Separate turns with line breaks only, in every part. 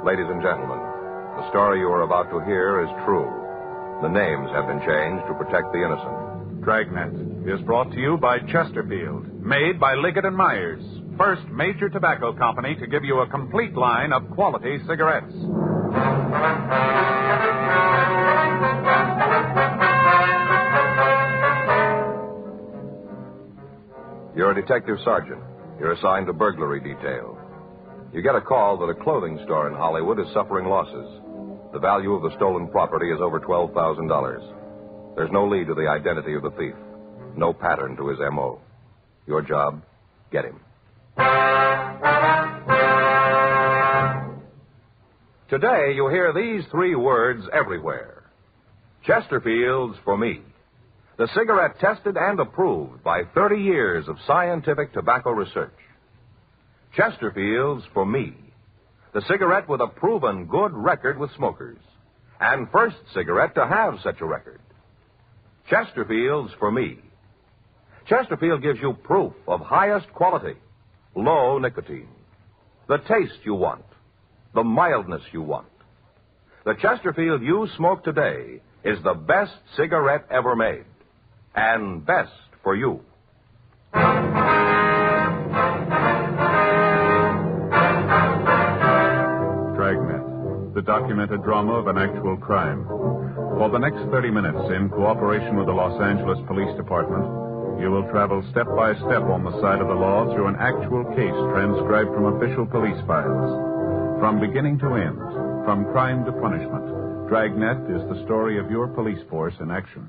ladies and gentlemen, the story you are about to hear is true. The names have been changed to protect the innocent.
Dragnet is brought to you by Chesterfield, made by Liggett & Myers, first major tobacco company to give you a complete line of quality cigarettes.
You're a detective sergeant. You're assigned to burglary detail. You get a call that a clothing store in Hollywood is suffering losses. The value of the stolen property is over $12,000. There's no lead to the identity of the thief. No pattern to his M.O. Your job, get him. Today, you hear these three words everywhere. Chesterfield's for me. The cigarette tested and approved by 30 years of scientific tobacco research. Chesterfield's for me. The cigarette with a proven good record with smokers. And first cigarette to have such a record. Chesterfield's for me. Chesterfield gives you proof of highest quality, low nicotine. The taste you want, the mildness you want. The Chesterfield you smoke today is the best cigarette ever made. And best for you.
Dragnet, the documented drama of an actual crime. For the next 30 minutes, in cooperation with the Los Angeles Police Department, you will travel step by step on the side of the law through an actual case transcribed from official police files. From beginning to end, from crime to punishment, Dragnet is the story of your police force in action.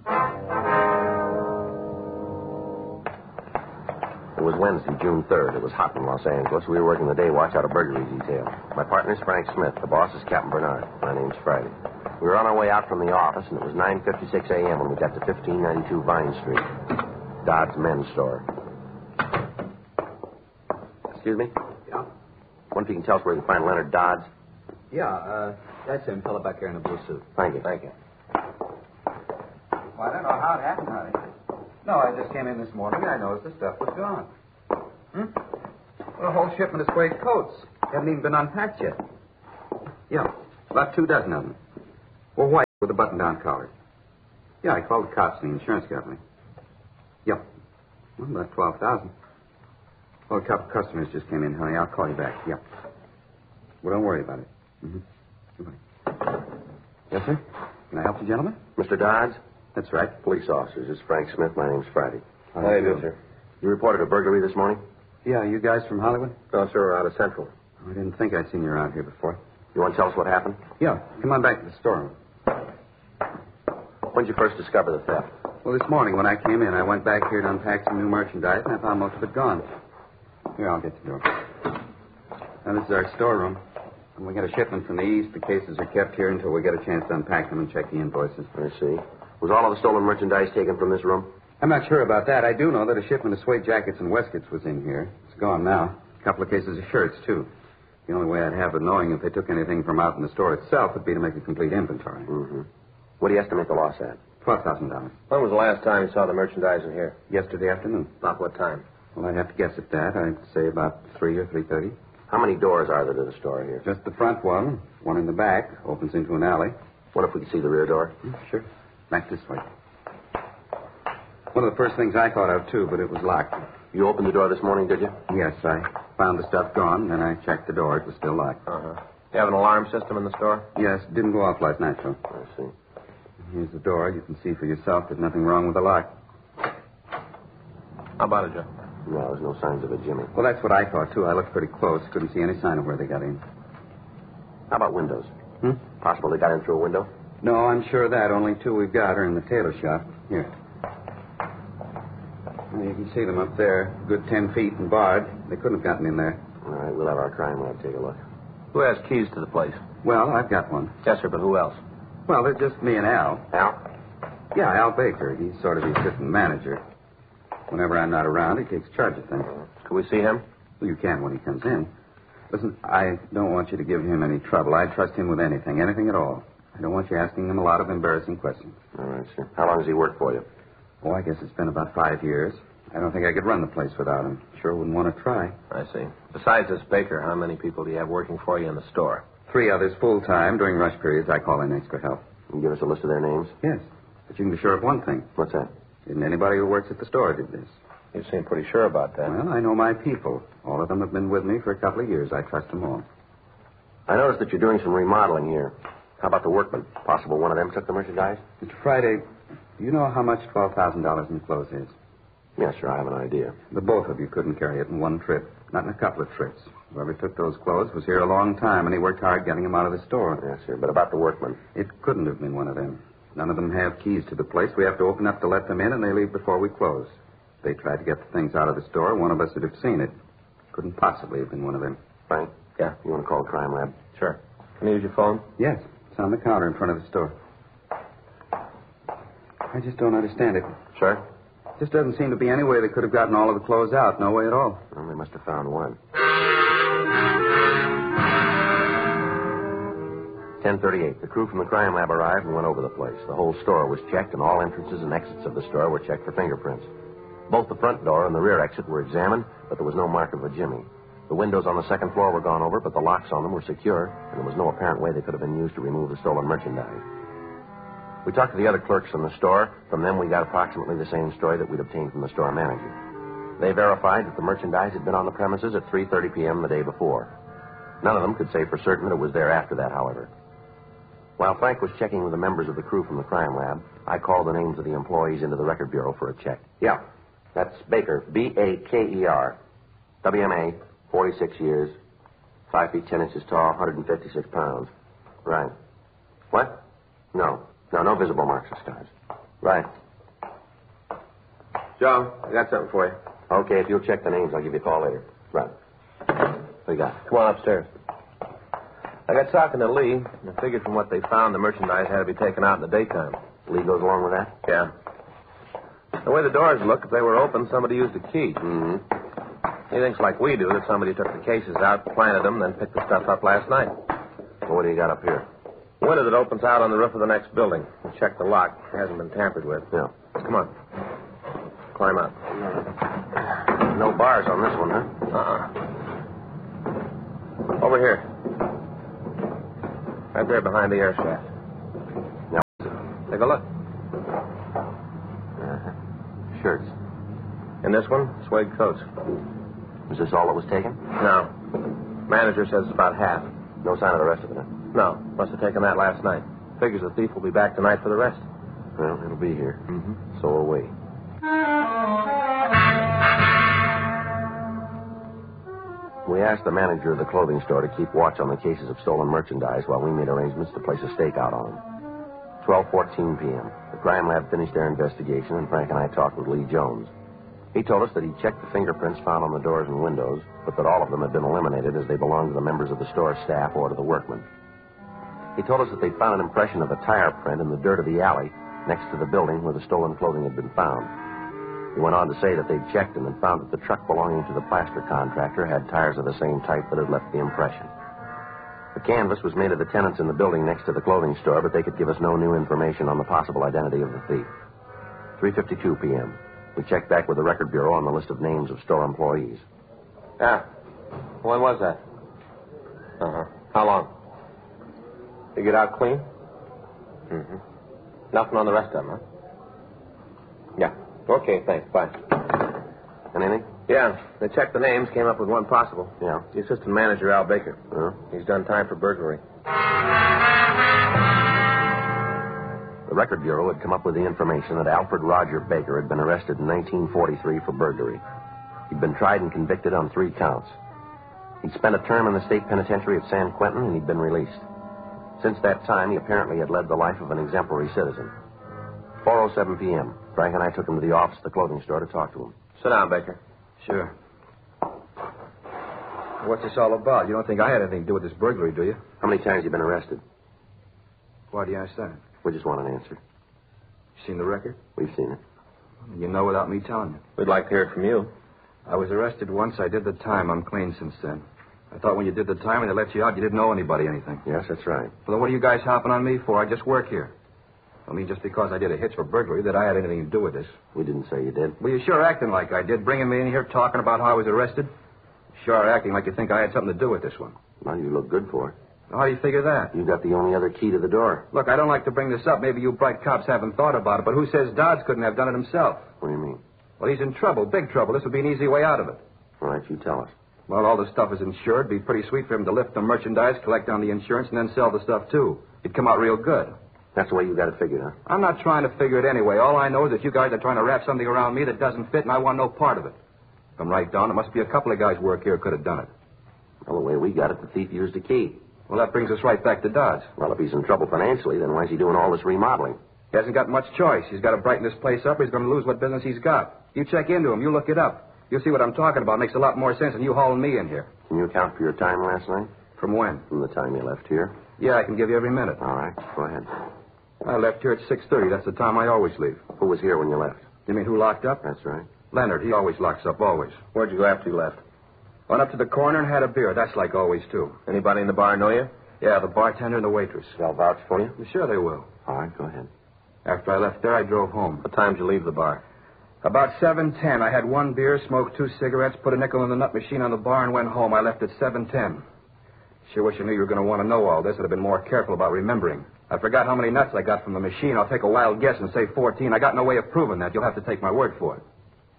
It was Wednesday, June 3rd. It was hot in Los Angeles. We were working the day watch out of burglary detail. My partner's Frank Smith. The boss is Captain Bernard. My name's Friday. We were on our way out from the office, and it was 9:56 a.m. when we got to 1592 Vine Street. Dodd's men's store. Excuse me?
Yeah?
Wonder if you can tell us where we can find Leonard Dodds?
Yeah, that's him, fellow back there in the blue suit.
Thank you. Thank you.
Well, I don't know how it happened, honey. No, I just came in this morning and I noticed the stuff was gone. Well, a whole shipment of suede coats. Haven't even been unpacked yet. Yeah, about 24 of them. Well, white with a button-down collar. Yeah, I called the cops and the insurance company. Yeah. Well, about 12,000. Well, a couple of customers just came in, honey. I'll call you back. Yeah. Well, don't worry about it. Goodbye. Yes, sir? Can I help you, gentlemen?
Mr. Dodds?
That's right.
Police officers. This is Frank Smith. My name's Friday.
How do you do, sir?
You reported a burglary this morning?
Yeah, you guys from Hollywood?
No, sir. We're out of Central.
I didn't think I'd seen you around here before.
You want to tell us what happened?
Yeah, come on back to the storeroom.
When did you first discover the theft?
Well, this morning when I came in, I went back here to unpack some new merchandise, and I found most of it gone. Here, I'll get the door. Now, this is our storeroom. When we get a shipment from the east, the cases are kept here until we get a chance to unpack them and check the invoices.
I see. Was all of the stolen merchandise taken from this room?
I'm not sure about that. I do know that a shipment of suede jackets and waistcoats was in here. It's gone now. A couple of cases of shirts, too. The only way I'd have of knowing if they took anything from out in the store itself would be to make a complete inventory.
Mm-hmm. What do you estimate the loss at?
$12,000.
When was the last time you saw the merchandise in here?
Yesterday afternoon.
About what time?
Well, I'd have to guess at that. I'd say about 3 or 3:30.
How many doors are there to the store here?
Just the front one in the back, opens into an alley.
What if we could see the rear door?
Sure. Back this way. One of the first things I thought of, too, but it was locked.
You opened the door this morning, did you?
Yes, I found the stuff gone, then I checked the door. It was still locked.
Uh-huh. You have an alarm system in the store?
Yes, it didn't go off last night, though.
I see.
Here's the door. You can see for yourself there's nothing wrong with the lock.
How about it, Joe? No, there's no signs of it, Jimmy.
Well, that's what I thought, too. I looked pretty close. Couldn't see any sign of where they got in.
How about windows? Possible they got in through a window?
No, I'm sure of that. Only two we've got are in the tailor shop. Here. Well, you can see them up there. Good 10 feet and barred. They couldn't have gotten in there.
All right, we'll have our crime lab take a look.
Who has keys to the place?
Well, I've got one.
Yes, sir, but who else?
Well, they're just me and Al.
Al?
Yeah, Al Baker. He's sort of the assistant manager. Whenever I'm not around, he takes charge of things.
Can we see him?
Well, you can when he comes in. Listen, I don't want you to give him any trouble. I trust him with anything at all. I don't want you asking him a lot of embarrassing questions.
All right, sir. How long has he worked for you?
Oh, I guess it's been about 5 years. I don't think I could run the place without him. Sure wouldn't want to try.
I see. Besides this Baker, how many people do you have working for you in the store?
3 others full-time. During rush periods, I call in extra help.
Can you give us a list of their names?
Yes. But you can be sure of one thing.
What's that?
Isn't anybody who works at the store did this.
You seem pretty sure about that.
Well, I know my people. All of them have been with me for a couple of years. I trust them all.
I noticed that you're doing some remodeling here. How about the workmen? Possible one of them took the merchandise?
Mr. Friday, do you know how much $12,000 in clothes is?
Yes, sir. I have an idea.
The both of you couldn't carry it in one trip. Not in a couple of trips. Whoever took those clothes was here a long time, and he worked hard getting them out of the store.
Yes, sir. But about the workmen?
It couldn't have been one of them. None of them have keys to the place. We have to open up to let them in, and they leave before we close. If they tried to get the things out of the store, one of us would have seen it. Couldn't possibly have been one of them.
Frank?
Yeah?
You want to call the crime lab?
Sure. Can I use your phone?
Yes. It's on the counter in front of the store. I just don't understand it.
Sir?
Just doesn't seem to be any way they could have gotten all of the clothes out. No way at all.
Well, they must have found one. 10:38. The crew from the crime lab arrived and went over the place. The whole store was checked, and all entrances and exits of the store were checked for fingerprints. Both the front door and the rear exit were examined, but there was no mark of a jimmy. The windows on the second floor were gone over, but the locks on them were secure, and there was no apparent way they could have been used to remove the stolen merchandise. We talked to the other clerks in the store. From them, we got approximately the same story that we'd obtained from the store manager. They verified that the merchandise had been on the premises at 3:30 p.m. the day before. None of them could say for certain that it was there after that, however. While Frank was checking with the members of the crew from the crime lab, I called the names of the employees into the record bureau for a check. Yeah, that's Baker, B-A-K-E-R. WMA, 46 years, 5 feet 10 inches tall, 156 pounds. Right. What? No, no visible marks or scars. Right.
Joe, I got something for you.
Okay, if you'll check the names, I'll give you a call later. Right. What you got?
Come on upstairs. I got talking to Lee, and I figured from what they found, the merchandise had to be taken out in the daytime.
Lee goes along with that?
Yeah. The way the doors look, if they were open, somebody used a key.
Mm-hmm.
He thinks like we do, that somebody took the cases out, planted them, then picked the stuff up last night.
Well, what do you got up here?
Window that opens out on the roof of the next building. We checked the lock. It hasn't been tampered with.
Yeah.
Come on. Climb up.
No bars on this one, huh?
Over here. Right there behind the air shaft.
Now,
Take a look.
shirts.
In this one, suede coats.
Was this all that was taken?
No. Manager says it's about half.
No sign of the rest of it, huh?
No. Must have taken that last night. Figures the thief will be back tonight for the rest.
Well, it'll be here.
Mm-hmm.
So will we. We asked the manager of the clothing store to keep watch on the cases of stolen merchandise while we made arrangements to place a stakeout on them. 12:14 p.m. The crime lab finished their investigation, and Frank and I talked with Lee Jones. He told us that he checked the fingerprints found on the doors and windows, but that all of them had been eliminated as they belonged to the members of the store staff or to the workmen. He told us that they found an impression of a tire print in the dirt of the alley next to the building where the stolen clothing had been found. He went on to say that they'd checked and had found that the truck belonging to the plaster contractor had tires of the same type that had left the impression. The canvas was made of the tenants in the building next to the clothing store, but they could give us no new information on the possible identity of the thief. 3:52 p.m. We checked back with the record bureau on the list of names of store employees.
Yeah. When was that? Uh-huh. How long? You get out clean? Mm-hmm. Nothing on the rest of them, huh? Yeah. Okay, thanks. Bye.
Anything?
Yeah. They checked the names, came up with one possible.
Yeah.
The assistant manager, Al Baker. He's done time for burglary.
The record bureau had come up with the information that Alfred Roger Baker had been arrested in 1943 for burglary. He'd been tried and convicted on 3 counts. He'd spent a term in the state penitentiary at San Quentin, and he'd been released. Since that time, he apparently had led the life of an exemplary citizen. 4:07 p.m. Frank and I took him to the office of the clothing store to talk to him.
Sit down, Baker.
Sure. What's this all about? You don't think I had anything to do with this burglary, do you?
How many times have you been arrested?
Why do you ask that?
We just want an answer.
Seen the record?
We've seen it.
You know without me telling you.
We'd like to hear it from you.
I was arrested once. I did the time. I'm clean since then. I thought when you did the time and they let you out, you didn't owe anybody anything.
Yes, that's right.
Well, then what are you guys hopping on me for? I just work here. I mean, just because I did a hitch for burglary, that I had anything to do with this.
We didn't say you did.
Well, you're sure acting like I did, bringing me in here talking about how I was arrested. Sure acting like you think I had something to do with this one.
Well, you look good for it.
How do you figure that?
You got the only other key to the door.
Look, I don't like to bring this up. Maybe you bright cops haven't thought about it, but who says Dodds couldn't have done it himself?
What do you mean?
Well, he's in trouble, big trouble. This would be an easy way out of it.
All right, you tell us.
Well, all the stuff is insured. It'd be pretty sweet for him to lift the merchandise, collect on the insurance, and then sell the stuff, too. It'd come out real good.
That's the way you got it figured, huh?
I'm not trying to figure it anyway. All I know is that you guys are trying to wrap something around me that doesn't fit, and I want no part of it. If I'm right, Don, it must be a couple of guys' work here who could have done it.
Well, the way we got it, the thief used the key.
Well, that brings us right back to Dodds.
Well, if he's in trouble financially, then why is he doing all this remodeling?
He hasn't got much choice. He's got to brighten this place up or he's going to lose what business he's got. You check into him. You look it up. You'll see what I'm talking about. It makes a lot more sense than you hauling me in here.
Can you account for your time last night?
From when?
From the time you left here.
Yeah, I can give you every minute.
All right, go ahead.
I left here at 6:30. That's the time I always leave.
Who was here when you left?
You mean who locked up?
That's right.
Leonard. He always locks up, always.
Where'd you go after you left?
Went up to the corner and had a beer. That's like always, too.
Anybody in the bar know you?
Yeah, the bartender and the waitress.
They'll vouch for you?
Sure they will.
All right, go ahead.
After I left there, I drove home.
What time did you leave the bar?
About 7:10. I had one beer, smoked 2 cigarettes, put a nickel in the nut machine on the bar, and went home. I left at 7:10. Sure wish I knew you were going to want to know all this. I'd have been more careful about remembering. I forgot how many nuts I got from the machine. I'll take a wild guess and say 14. I got no way of proving that. You'll have to take my word for it.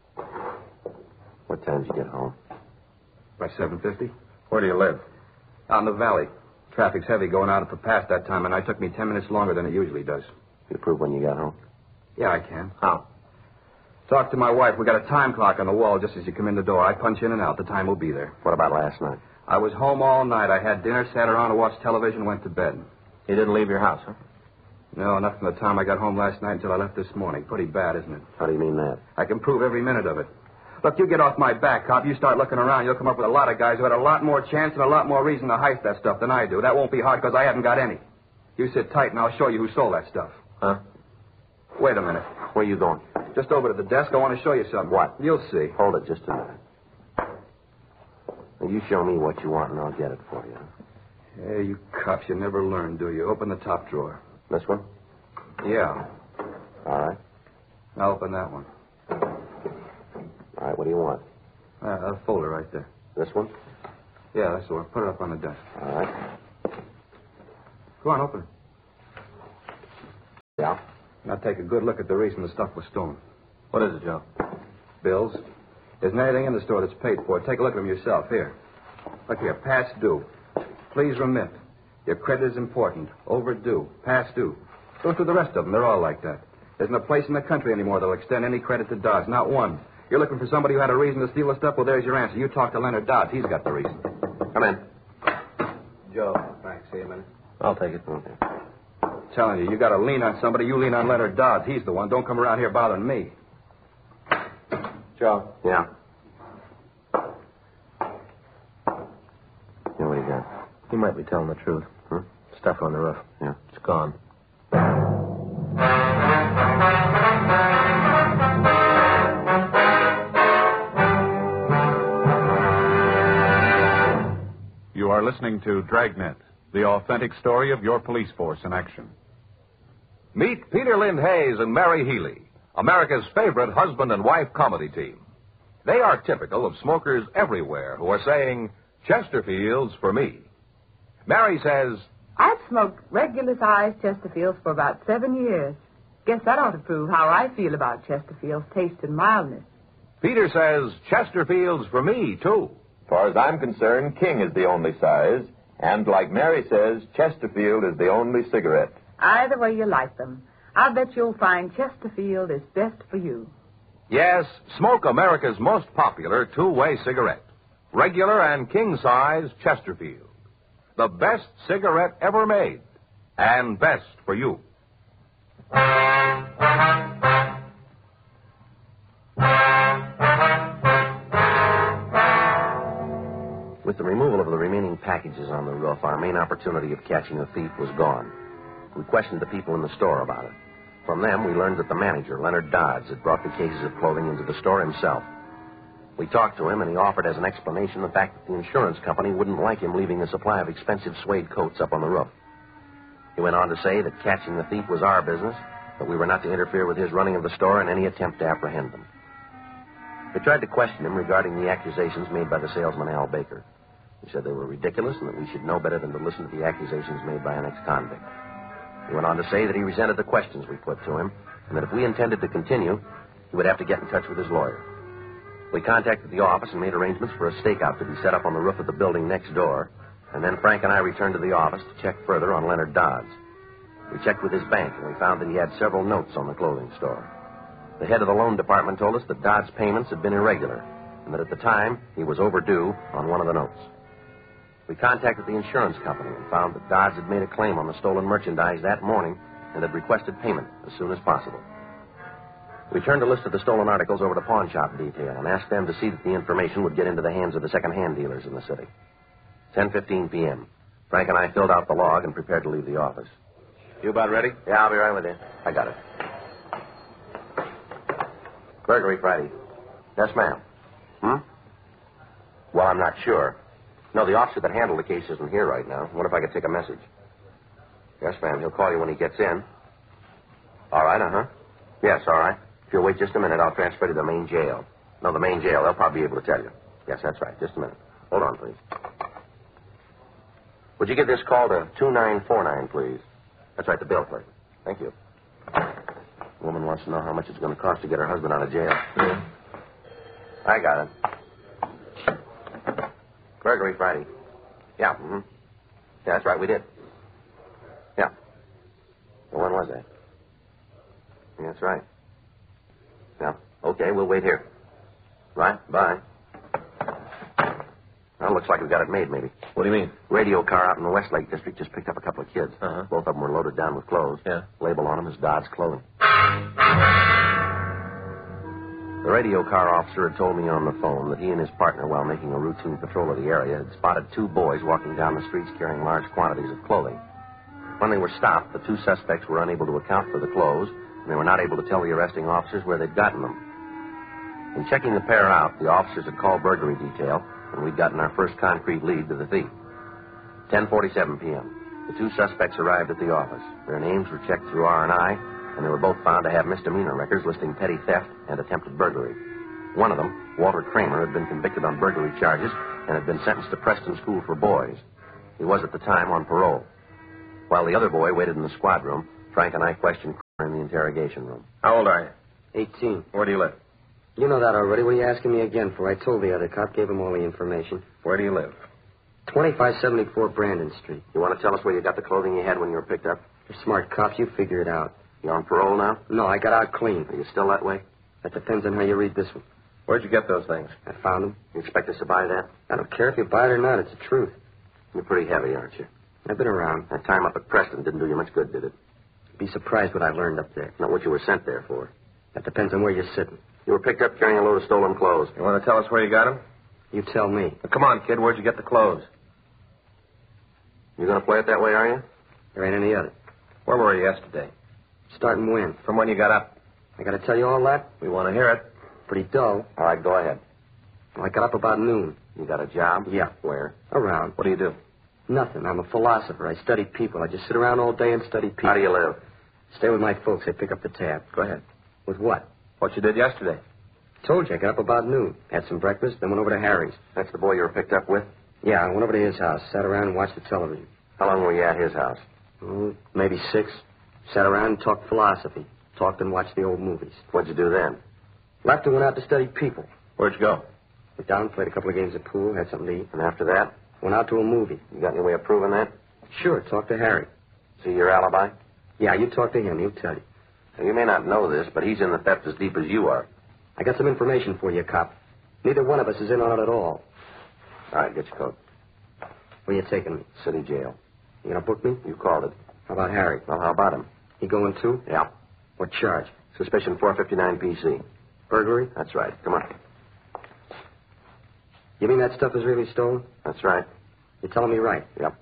What time did you get home?
By 7:50?
Where do you live?
Out in the valley. Traffic's heavy going out for past that time, and it took me 10 minutes longer than it usually does.
You prove when you got home?
Yeah, I can.
How?
Talk to my wife. We got a time clock on the wall just as you come in the door. I punch in and out. The time will be there.
What about last night?
I was home all night. I had dinner, sat around and watched television, went to bed.
You didn't leave your house, huh?
No, not from the time I got home last night until I left this morning. Pretty bad, isn't it?
How do you mean that?
I can prove every minute of it. Look, you get off my back, cop. You start looking around. You'll come up with a lot of guys who had a lot more chance and a lot more reason to heist that stuff than I do. That won't be hard because I haven't got any. You sit tight and I'll show you who sold that stuff.
Huh?
Wait a minute.
Where are you going?
Just over to the desk. I want to show you something.
What?
You'll see.
Hold it just a minute. Now, you show me what you want and I'll get it for you.
Hey, you cops, you never learn, do you? Open the top drawer.
This one?
Yeah.
All right.
I'll open that one.
All right, what do you want?
A folder right there.
This one?
Yeah, that's the one. Put it up on the desk.
All right.
Go on, open it.
Yeah?
Now take a good look at the reason the stuff was stolen.
What is it, Joe?
Bills. Isn't anything in the store that's paid for. Take a look at them yourself. Here. Look here. Past due. Please remit. Your credit is important. Overdue. Past due. Go through the rest of them. They're all like that. There isn't a place in the country anymore that'll extend any credit to Dodds. Not one. You're looking for somebody who had a reason to steal the stuff? Well, there's your answer. You talk to Leonard Dodds. He's got the reason.
Come in.
Joe.
Thanks. See you a minute.
I'll take it.
Okay.
Telling you, you got to lean on somebody. You lean on Leonard Dodds. He's the one. Don't come around here bothering me.
Joe.
Yeah? Yeah, what do you got?
You might be telling the truth.
Huh?
Stuff on the roof.
Yeah.
It's gone.
You are listening to Dragnet, the authentic story of your police force in action.
Meet Peter Lind Hayes and Mary Healy, America's favorite husband and wife comedy team. They are typical of smokers everywhere who are saying, Chesterfields for me. Mary says,
I've smoked regular-sized Chesterfields for about 7 years. Guess that ought to prove how I feel about Chesterfield's taste and mildness.
Peter says, Chesterfields for me, too.
As far as I'm concerned, King is the only size. And like Mary says, Chesterfield is the only cigarette.
Either way you like them, I'll bet you'll find Chesterfield is best for you.
Yes, smoke America's most popular two-way cigarette. Regular and king-size Chesterfield. The best cigarette ever made. And best for you.
With the removal of the remaining packages on the roof, our main opportunity of catching a thief was gone. We questioned the people in the store about it. From them, we learned that the manager, Leonard Dodds, had brought the cases of clothing into the store himself. We talked to him, and he offered as an explanation the fact that the insurance company wouldn't like him leaving a supply of expensive suede coats up on the roof. He went on to say that catching the thief was our business, but we were not to interfere with his running of the store in any attempt to apprehend them. We tried to question him regarding the accusations made by the salesman, Al Baker. He said they were ridiculous and that we should know better than to listen to the accusations made by an ex-convict. He went on to say that he resented the questions we put to him and that if we intended to continue, he would have to get in touch with his lawyer. We contacted the office and made arrangements for a stakeout to be set up on the roof of the building next door, and then Frank and I returned to the office to check further on Leonard Dodds. We checked with his bank, and we found that he had several notes on the clothing store. The head of the loan department told us that Dodds' payments had been irregular, and that at the time he was overdue on one of the notes. We contacted the insurance company and found that Dodds had made a claim on the stolen merchandise that morning and had requested payment as soon as possible. We turned a list of the stolen articles over to pawn shop detail and asked them to see that the information would get into the hands of the second-hand dealers in the city. 10:15 p.m. Frank and I filled out the log and prepared to leave the office.
You about ready?
Yeah, I'll be right with you. I got it. Burglary Friday. Yes, ma'am. Well, I'm not sure. No, the officer that handled the case isn't here right now. What if I could take a message? Yes, ma'am. He'll call you when he gets in. All right, Yes, all right. If you'll wait just a minute, I'll transfer you to the main jail. No, the main jail. They'll probably be able to tell you. Yes, that's right. Just a minute. Hold on, please. Would you give this call to 2949, please? That's right, the bill plate. Thank you. The woman wants to know how much it's going to cost to get her husband out of jail.
Yeah.
I got it. Burglary Friday. Yeah, Yeah, that's right, we did. Yeah. Well, when was that? Yeah, that's right. Yeah. Okay, we'll wait here. Right, bye. Well, looks like we got it made, maybe.
What do you mean?
Radio car out in the Westlake district just picked up a couple of kids.
Uh-huh.
Both of them were loaded down with clothes.
Yeah.
Label on them is Dodds Clothing. The radio car officer had told me on the phone that he and his partner, while making a routine patrol of the area, had spotted two boys walking down the streets carrying large quantities of clothing. When they were stopped, the two suspects were unable to account for the clothes, and they were not able to tell the arresting officers where they'd gotten them. In checking the pair out, the officers had called burglary detail, and we'd gotten our first concrete lead to the thief. 10:47 p.m. The two suspects arrived at the office. Their names were checked through R&I, and they were both found to have misdemeanor records listing petty theft and attempted burglary. One of them, Walter Kramer, had been convicted on burglary charges and had been sentenced to Preston School for Boys. He was at the time on parole. While the other boy waited in the squad room, Frank and I questioned Kramer in the interrogation room.
How old are you?
18.
Where do you live?
You know that already. What are you asking me again for? I told the other cop, gave him all the information.
Where do you live?
2574 Brandon Street.
You want to tell us where you got the clothing you had when you were picked up?
You're smart cops. You figure it out.
You on parole now?
No, I got out clean.
Are you still that way?
That depends on how you read this one.
Where'd you get those things?
I found them.
You expect us to buy that?
I don't care if you buy it or not. It's the truth.
You're pretty heavy, aren't you?
I've been around.
That time up at Preston didn't do you much good, did it?
Be surprised what I learned up there.
Not what you were sent there for.
That depends on where you're sitting.
You were picked up carrying a load of stolen clothes.
You want to tell us where you got them?
You tell me.
Well, come on, kid. Where'd you get the clothes?
You going to play it that way, are you?
There ain't any other.
Where were you yesterday?
Starting when?
From when you got up?
I got to tell you all that?
We want to hear it.
Pretty dull.
All right, go ahead.
Well, I got up about noon.
You got a job?
Yeah.
Where?
Around.
What do you do?
Nothing. I'm a philosopher. I study people. I just sit around all day and study people.
How do you live?
Stay with my folks. They pick up the tab.
Go ahead.
With what?
What you did yesterday.
Told you. I got up about noon. Had some breakfast, then went over to Harry's.
That's the boy you were picked up with?
Yeah, I went over to his house. Sat around and watched the television.
How long were you at his house?
Maybe 6. Sat around and talked philosophy. Talked and watched the old movies.
What'd you do then?
Left and went out to study people.
Where'd you go?
Went down, played a couple of games of pool, had something to eat.
And after that?
Went out to a movie.
You got any way of proving that?
Sure, talked to Harry.
See your alibi?
Yeah, you talk to him. He'll tell you.
Now, you may not know this, but he's in the theft as deep as you are.
I got some information for you, cop. Neither one of us is in on it at all.
All right, get your coat.
Where you taking me?
City jail.
You gonna book me?
You called it.
How about Harry?
Well, how about him?
He going too?
Yeah.
What charge?
Suspicion 459 PC.
Burglary?
That's right. Come on.
You mean that stuff is really stolen?
That's right.
You're telling me right?
Yep.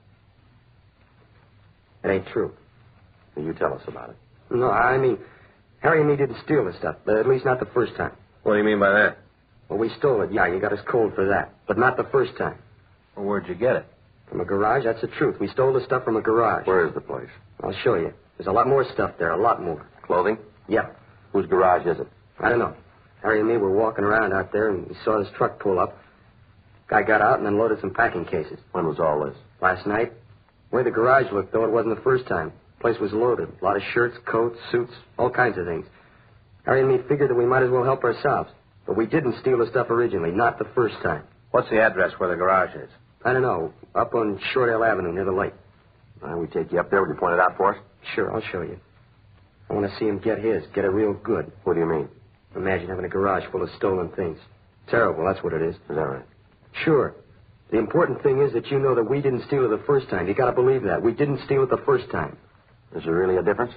It ain't true.
You tell us about it.
No, I mean, Harry and me didn't steal the stuff, but at least not the first time.
What do you mean by that?
Well, we stole it, yeah, you got us cold for that. But not the first time.
Well, where'd you get it?
From a garage, that's the truth. We stole the stuff from a garage.
Where is the place?
I'll show you. There's a lot more stuff there, a lot more.
Clothing?
Yeah.
Whose garage is it?
I don't know. Harry and me were walking around out there, and we saw this truck pull up. Guy got out and unloaded some packing cases.
When was all this?
Last night. The way the garage looked, though, it wasn't the first time. The place was loaded. A lot of shirts, coats, suits, all kinds of things. Harry and me figured that we might as well help ourselves. But we didn't steal the stuff originally, not the first time.
What's the address where the garage is?
I don't know. Up on Shortdale Avenue near the lake.
We take you up there. Would you point it out for us?
Sure, I'll show you. I want to see him get his. Get it real good.
What do you mean?
Imagine having a garage full of stolen things. Terrible, that's what it is.
Is that right?
Sure. The important thing is that you know that we didn't steal it the first time. You got to believe that. We didn't steal it the first time.
Is there really a difference?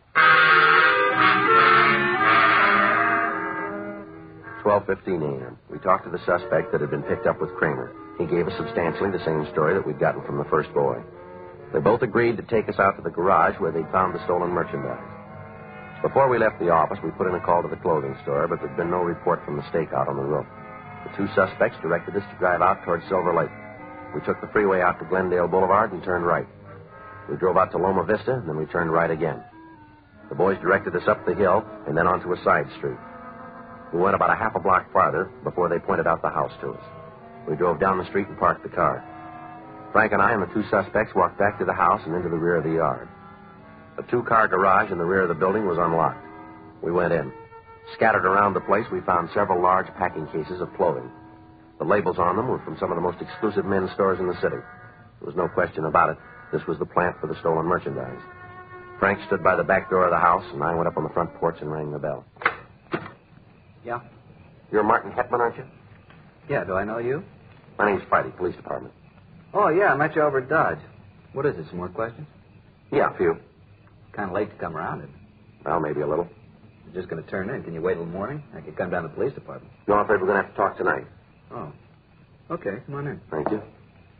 12:15 a.m. We talked to the suspect that had been picked up with Kramer. He gave us substantially the same story that we'd gotten from the first boy. They both agreed to take us out to the garage where they'd found the stolen merchandise. Before we left the office, we put in a call to the clothing store, but there'd been no report from the stakeout on the roof. The two suspects directed us to drive out toward Silver Lake. We took the freeway out to Glendale Boulevard and turned right. We drove out to Loma Vista, and then we turned right again. The boys directed us up the hill and then onto a side street. We went about a half a block farther before they pointed out the house to us. We drove down the street and parked the car. Frank and I and the two suspects walked back to the house and into the rear of the yard. A two-car garage in the rear of the building was unlocked. We went in. Scattered around the place, we found several large packing cases of clothing. The labels on them were from some of the most exclusive men's stores in the city. There was no question about it. This was the plant for the stolen merchandise. Frank stood by the back door of the house, and I went up on the front porch and rang the bell.
Yeah?
You're Martin Hetman, aren't you?
Yeah, do I know you?
My name's Friday, police department.
Oh, yeah, I met you over at Dodge. What is it, some more questions?
Yeah, a few.
Kind of late to come around it.
Well, maybe a little.
You're just going to turn in. Can you wait till morning? I could come down to the police department.
No, I'm afraid we're going to have to talk tonight.
Oh. Okay, come on in.
Thank you.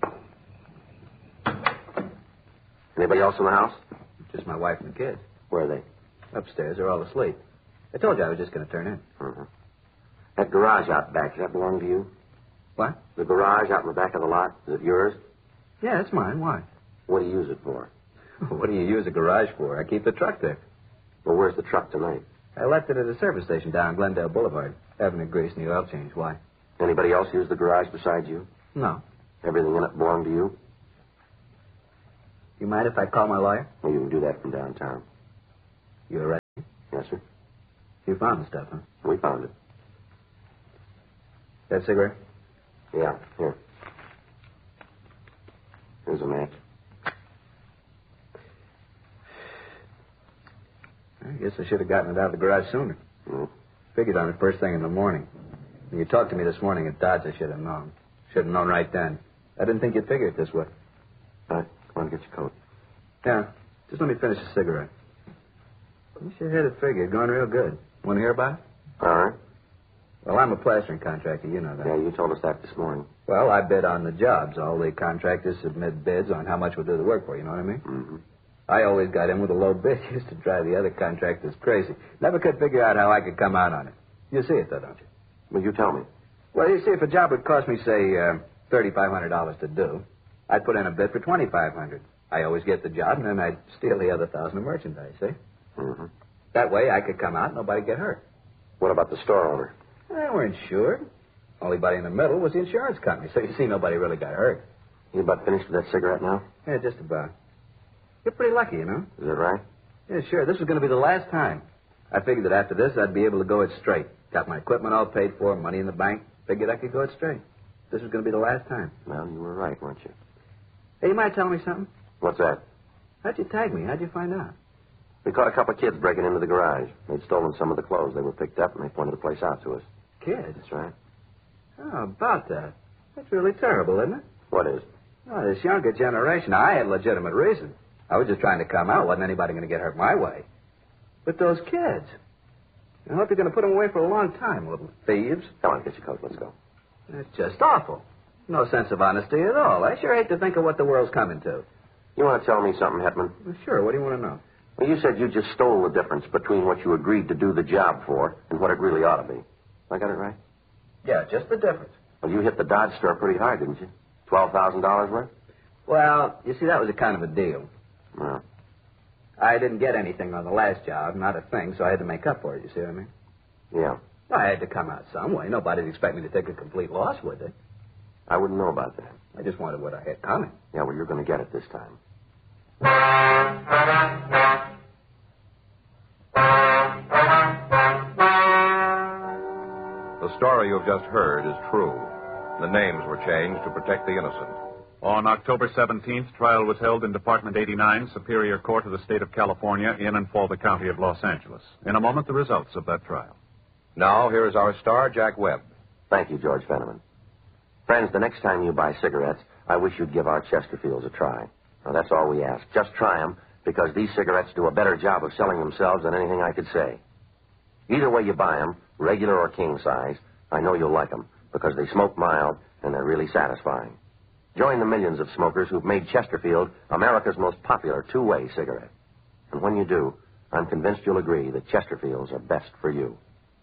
Anybody else in the house?
Just my wife and the kids.
Where are they?
Upstairs. They're all asleep. I told you I was just going to turn in.
Uh-huh. That garage out back, does that belong to you?
What?
The garage out in the back of the lot, is it yours?
Yeah, it's mine. Why?
What do you use it for?
What do you use a garage for? I keep the truck there.
Well, where's the truck tonight?
I left it at a service station down Glendale Boulevard. Having a grease and the oil change. Why?
Anybody else use the garage besides you?
No.
Everything in it belong to you?
You mind if I call my lawyer?
Well, you can do that from downtown.
You arrested?
Yes, sir.
You found the stuff, huh?
We found it.
That cigarette?
Yeah, here. Here's a match.
I guess I should have gotten it out of the garage sooner.
Mm.
Figured on it first thing in the morning. When you talked to me this morning at Dodge, I should have known. Should have known right then. I didn't think you'd figure it this way.
All right, come on, get your coat.
Yeah, just let me finish the cigarette. You sure had it figured. Going real good. Want to hear about it?
All right.
Well, I'm a plastering contractor. You know that.
Yeah, you told us that this morning.
Well, I bid on the jobs. All the contractors submit bids on how much we'll do the work for. You know what I mean?
Mm-hmm.
I always got in with a low bid. Used to drive the other contractors crazy. Never could figure out how I could come out on it. You see it, though, don't you?
Well, you tell me.
Well, you see, if a job would cost me, say, $3,500 to do, I'd put in a bid for $2,500. I always get the job, and then I'd steal the other $1,000 of merchandise, see?
Mm-hmm.
That way I could come out and nobody get hurt.
What about the store owner?
They were insured. Only body in the middle was the insurance company, so you see, nobody really got hurt.
You about finished with that cigarette now?
Yeah, just about. You're pretty lucky, you know?
Is that right?
Yeah, sure. This was going to be the last time. I figured that after this, I'd be able to go it straight. Got my equipment all paid for, money in the bank. Figured I could go it straight. This was going to be the last time.
Well, you were right, weren't you?
Hey, you mind telling me something?
What's that?
How'd you tag me? How'd you find out?
We caught a couple of kids breaking into the garage. They'd stolen some of the clothes. They were picked up, and they pointed the place out to us.
Kids?
That's right.
Oh, about that. That's really terrible, isn't it?
What is?
Oh, this younger generation. Now, I had legitimate reason. I was just trying to come out. Wasn't anybody going to get hurt my way. But those kids. I hope you're going to put them away for a long time, little thieves.
Come on, get your coat. Let's go.
That's just awful. No sense of honesty at all. I sure hate to think of what the world's coming to.
You want to tell me something, Hetman?
Well, sure. What do you want to know?
Well, you said you just stole the difference between what you agreed to do the job for and what it really ought to be. I got it right?
Yeah, just the difference.
Well, you hit the Dodge store pretty hard, didn't you? $12,000 worth?
Well, you see, that was a kind of a deal.
Well,
I didn't get anything on the last job, not a thing, so I had to make up for it, you see what I mean?
yeah.
I had to come out some way. Nobody'd expect me to take a complete loss, would they?
I wouldn't know about that.
I just wanted what I had coming.
Yeah, well, you're going to get it this time.
The story you've just heard is true. The names were changed to protect the innocent.
On October 17th, trial was held in Department 89, Superior Court of the State of California, in and for the County of Los Angeles. In a moment, the results of that trial.
Now, here is our star, Jack Webb.
Thank you, George Fenneman. Friends, the next time you buy cigarettes, I wish you'd give our Chesterfields a try. Now, that's all we ask. Just try them, because these cigarettes do a better job of selling themselves than anything I could say. Either way you buy them, regular or king size, I know you'll like them, because they smoke mild and they're really satisfying. Join the millions of smokers who've made Chesterfield America's most popular two-way cigarette. And when you do, I'm convinced you'll agree that Chesterfields are best for you.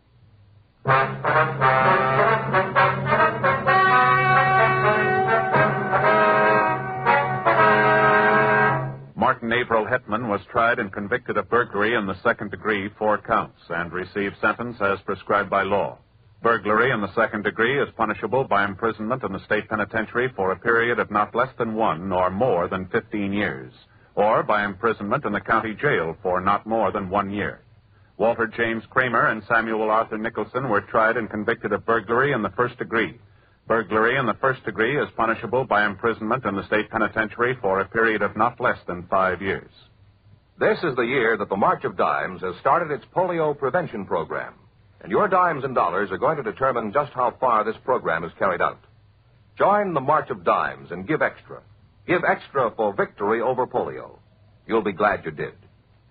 Martin Averill Hetman was tried and convicted of burglary in the second degree, 4 counts, and received sentence as prescribed by law. Burglary in the second degree is punishable by imprisonment in the state penitentiary for a period of not less than 1 nor more than 15 years, or by imprisonment in the county jail for not more than 1 year. Walter James Kramer and Samuel Arthur Nicholson were tried and convicted of burglary in the first degree. Burglary in the first degree is punishable by imprisonment in the state penitentiary for a period of not less than 5 years.
This is the year that the March of Dimes has started its polio prevention program. And your dimes and dollars are going to determine just how far this program is carried out. Join the March of Dimes and give extra. Give extra for victory over polio. You'll be glad you did.